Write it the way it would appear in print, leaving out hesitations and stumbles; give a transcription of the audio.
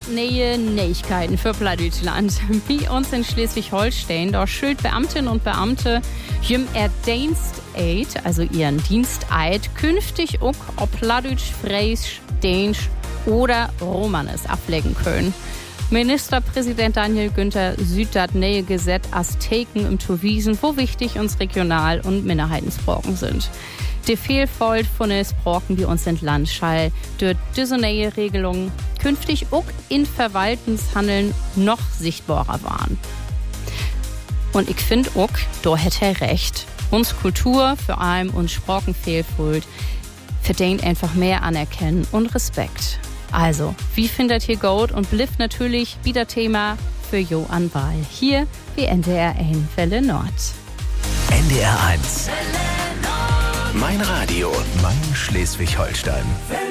neue Neuigkeiten für Plattdeutschland. Bei uns in Schleswig-Holstein, da schuld Beamtinnen und Beamte ihr Diensteid, also ihren Diensteid, künftig auch ob Plattdeutsch, Fränkisch, Dänisch oder Romanes ablegen können. Ministerpräsident Daniel Günther sieht das neue Gesetz als Taken im Tuwiesen, wo wichtig uns Regional- und Minderheitensprachen sind. Die Vielfalt von den Sprachen, die uns in Land schall, durch diese neue Regelung künftig auch in Verwaltungshandeln noch sichtbarer waren. Und ich finde auch, da hätte er recht. Uns Kultur, vor allem uns Sprachenvielfalt, verdient einfach mehr Anerkennen und Respekt. Also, wie findet ihr Gold und bleibt natürlich wieder Thema für Jo an Wahl. Hier wie NDR 1 Welle Nord. NDR 1. Mein Radio, mein Schleswig-Holstein.